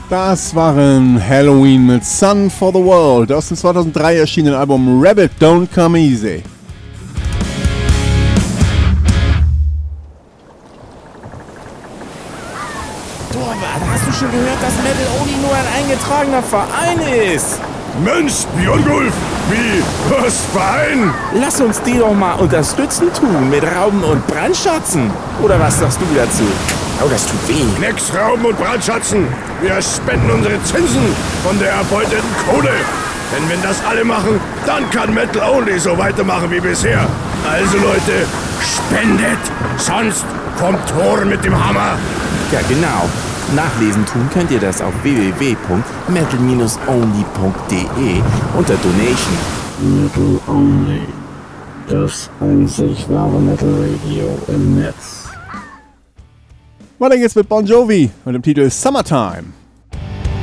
Das waren Halloween mit Sun for the World aus dem 2003 erschienenen Album Rabbit Don't Come Easy. Torwart, hast du schon gehört, dass Metal Only nur ein eingetragener Verein ist? Mensch, Björngulf, wie? Was, Verein? Lass uns die doch mal unterstützen tun mit Rauben und Brandschatzen. Oder was sagst du dazu? Oh, das tut weh. Nix Rauben und Brandschatzen. Wir spenden unsere Zinsen von der erbeuteten Kohle. Denn wenn das alle machen, dann kann Metal Only so weitermachen wie bisher. Also Leute, spendet, sonst kommt Thor mit dem Hammer. Ja, genau. Nachlesen tun könnt ihr das auf www.metal-only.de unter Donation. Metal Only. Das einzig wahre Metal Radio im Netz. Weiter geht's mit Bon Jovi und dem Titel Summertime.